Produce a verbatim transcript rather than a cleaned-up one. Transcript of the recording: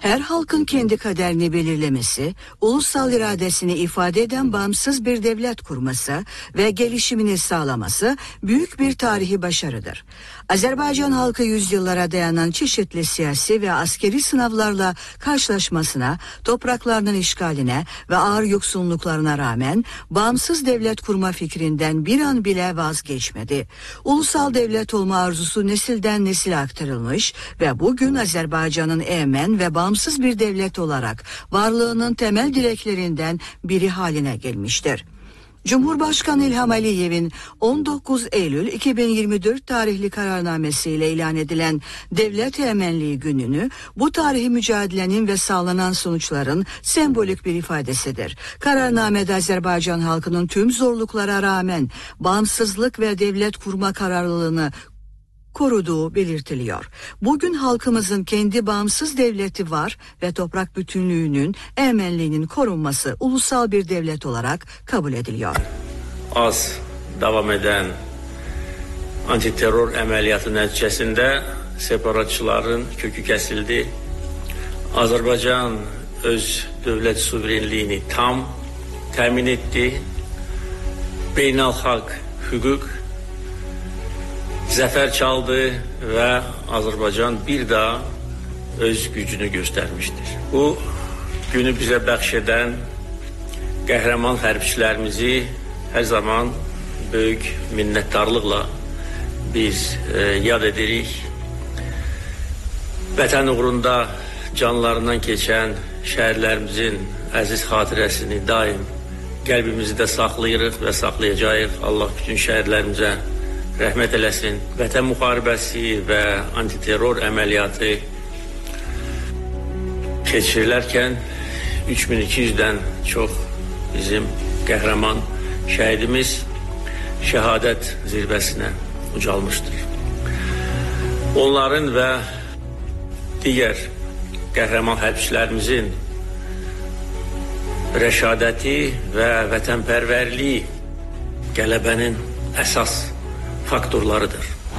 Her halkın kendi kaderini belirlemesi, ulusal iradesini ifade eden bağımsız bir devlet kurması ve gelişimini sağlaması büyük bir tarihi başarıdır. Azerbaycan halkı yüzyıllara dayanan çeşitli siyasi ve askeri sınavlarla karşılaşmasına, topraklarının işgaline ve ağır yoksunluklarına rağmen bağımsız devlet kurma fikrinden bir an bile vazgeçmedi. Ulusal devlet olma arzusu nesilden nesile aktarılmış ve bugün Azerbaycan'ın emen ve bağımsız bir devlet olarak varlığının temel dileklerinden biri haline gelmiştir. Cumhurbaşkanı İlham Aliyev'in on dokuz Eylül iki bin yirmi dört tarihli kararnamesiyle ilan edilen Devlet Emenliği Günü'nü bu tarihi mücadelenin ve sağlanan sonuçların sembolik bir ifadesidir. Kararnamede Azerbaycan halkının tüm zorluklara rağmen bağımsızlık ve devlet kurma kararlılığını koruduğu belirtiliyor. Bugün halkımızın kendi bağımsız devleti var ve toprak bütünlüğünün, emenliğinin korunması ulusal bir devlet olarak kabul ediliyor. Az devam eden antiterör əməliyyatı nəticəsində separatçıların kökü kesildi. Azərbaycan öz dövlət suverenliyini tam təmin etdi. Beynəlxalq hüquq zəfər çaldı və Azərbaycan bir daha öz gücünü göstərmişdir. Bu günü bizə bəxş edən qəhrəman hərbçilərimizi hər zaman böyük minnətdarlıqla biz e, yad edirik. Vətən uğrunda canlarından keçən şəhərlərimizin əziz xatirəsini daim qəlbimizdə saxlayırıq və saxlayacağıq. Allah bütün şəhərlərimizə rəhmət eləsin. Vətən müharibəsi və antiterror əməliyyatı keçirilərkən üç min iki yüzdən çox bizim qəhrəman şəhidimiz şəhadət zirvəsinə ucalmışdır. Onların və digər qəhrəman hərbçilərimizin rəşadəti və vətənpərvərliyi qələbənin əsas faktorlarıdır.